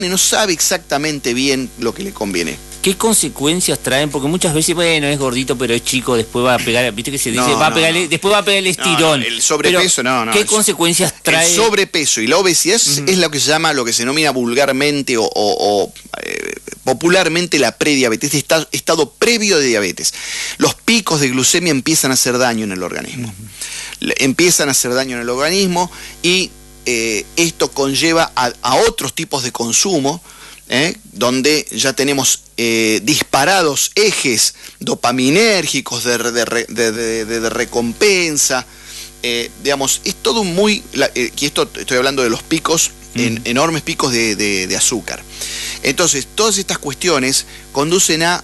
no sabe exactamente bien lo que le conviene. ¿Qué consecuencias traen? Porque muchas veces, bueno, es gordito, pero es chico, después va a pegar, viste que se dice, después va a pegar el estirón. El sobrepeso, ¿Qué consecuencias trae? El sobrepeso y la obesidad es lo que se llama, lo que se denomina vulgarmente o popularmente la prediabetes, estado previo de diabetes. Los picos de glucemia empiezan a hacer daño en el organismo. Empiezan a hacer daño en el organismo y esto conlleva a otros tipos de consumo, donde ya tenemos disparados ejes dopaminérgicos de recompensa, digamos, es todo muy... y esto estoy hablando de los picos, enormes picos de azúcar. Entonces, todas estas cuestiones conducen a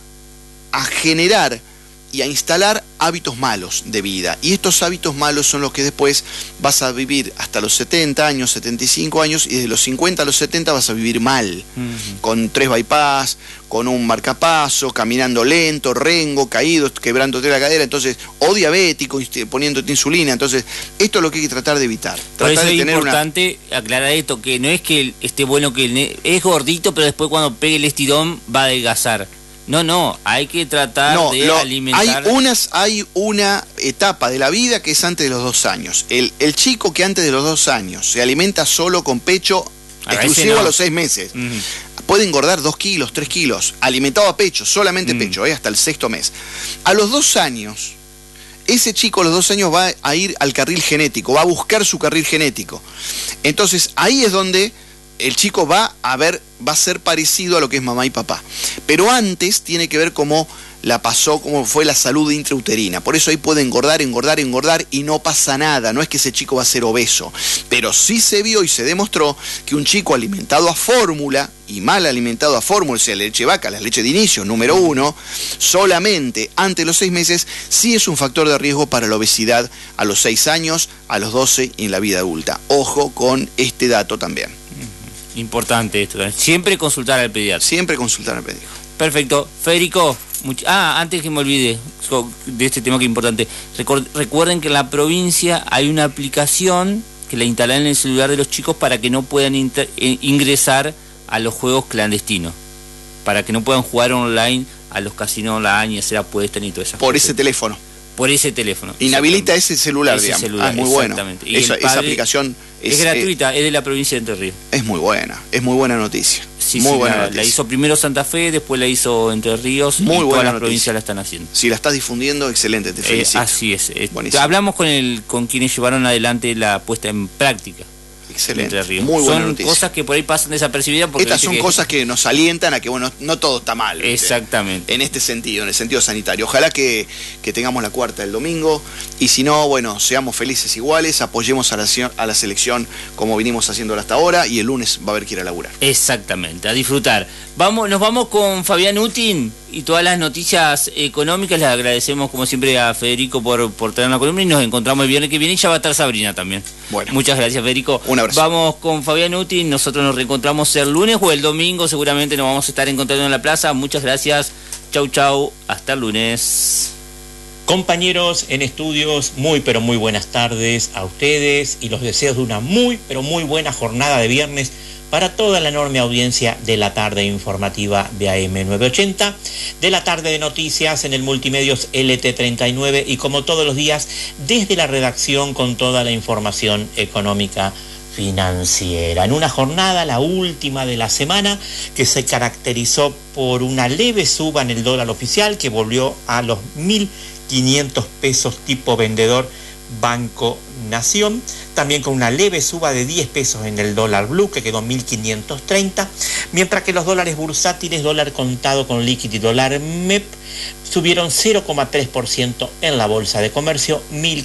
generar y a instalar hábitos malos de vida. Y estos hábitos malos son los que después vas a vivir hasta los 70 años, 75 años, y desde los 50 a los 70 vas a vivir mal, con 3 bypass, con un marcapaso, caminando lento, rengo, caído, quebrándote la cadera, entonces, o diabético, poniéndote insulina. Entonces, esto es lo que hay que tratar de evitar. Por eso es importante aclarar esto, que no es que esté bueno que es gordito, pero después cuando pegue el estirón va a adelgazar. No, hay que tratar de alimentar. Hay una etapa de la vida que es antes de los 2 años. El chico que antes de los 2 años se alimenta solo con pecho, exclusivo a los 6 meses, puede engordar 2 kilos, 3 kilos, alimentado a pecho, solamente pecho, hasta el 6º mes. A los 2 años, ese chico a los 2 años va a ir al carril genético, va a buscar su carril genético. Entonces, ahí es donde el chico va a ser parecido a lo que es mamá y papá. Pero antes tiene que ver cómo fue la salud intrauterina. Por eso ahí puede engordar y no pasa nada. No es que ese chico va a ser obeso. Pero sí se vio y se demostró que un chico alimentado a fórmula y mal alimentado a fórmula, o sea, la leche de vaca, la leche de inicio, número 1, solamente antes de los 6 meses, sí es un factor de riesgo para la obesidad a los 6 años, a los 12 y en la vida adulta. Ojo con este dato también. Importante esto. Siempre consultar al pediatra. Siempre consultar al pediatra. Perfecto. Federico, antes que me olvide de este tema que es importante, recuerden que en la provincia hay una aplicación que la instalan en el celular de los chicos para que no puedan ingresar a los juegos clandestinos, para que no puedan jugar online a los casinos online y hacer apuestas y todo eso. Por ese teléfono. Por ese teléfono. Inhabilita ese celular, digamos. Celular, muy bueno. Y esa aplicación es gratuita, es de la provincia de Entre Ríos. Es muy buena noticia. Sí, la hizo primero Santa Fe, después la hizo Entre Ríos, muy y todas las provincias la están haciendo. Si la estás difundiendo, excelente, te felicito. Así es. Hablamos con quienes llevaron adelante la puesta en práctica. Excelente, muy buena noticia. Son cosas que por ahí pasan desapercibidas. Porque estas son cosas que nos alientan a que, bueno, no todo está mal. Exactamente. En este sentido, en el sentido sanitario. Ojalá que tengamos la cuarta el domingo, y si no, bueno, seamos felices iguales, apoyemos a la selección como vinimos haciéndolo hasta ahora, y el lunes va a haber que ir a laburar. Exactamente, a disfrutar. Nos vamos con Fabián Utin y todas las noticias económicas. Les agradecemos como siempre a Federico por traer una columna, y nos encontramos el viernes que viene, y ya va a estar Sabrina también. Bueno. Muchas gracias, Federico. Un abrazo. Vamos con Fabián Utin, nosotros nos reencontramos el lunes o el domingo, seguramente nos vamos a estar encontrando en la plaza. Muchas gracias, chau, hasta el lunes. Compañeros en estudios, muy pero muy buenas tardes a ustedes, y los deseos de una muy pero muy buena jornada de viernes para toda la enorme audiencia de la tarde informativa de AM980, de la tarde de noticias en el Multimedios LT39, y como todos los días desde la redacción con toda la información económica financiera. En una jornada, la última de la semana, que se caracterizó por una leve suba en el dólar oficial, que volvió a los 1.500 pesos tipo vendedor Banco Nación, también con una leve suba de 10 pesos en el dólar blue, que quedó 1.530, mientras que los dólares bursátiles, dólar contado con líquido y dólar MEP, subieron 0,3% en la bolsa de comercio,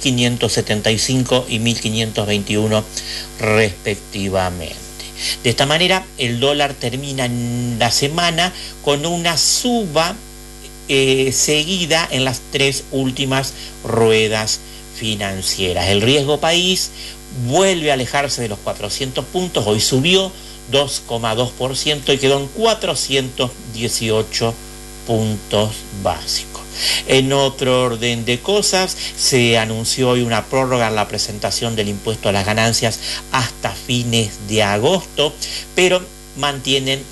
1.575 y 1.521 respectivamente. De esta manera, el dólar termina la semana con una suba seguida en las 3 últimas ruedas financieras. El riesgo país vuelve a alejarse de los 400 puntos, hoy subió 2,2% y quedó en 418 puntos básicos. En otro orden de cosas, se anunció hoy una prórroga en la presentación del impuesto a las ganancias hasta fines de agosto, pero mantienen